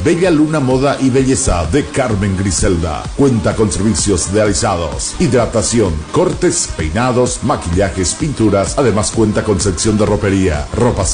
Bella Luna Moda y Belleza de Carmen Griselda. Cuenta con servicios de alisados, hidratación, cortes, peinados, maquillajes, pinturas. Además cuenta con sección de ropería, ropa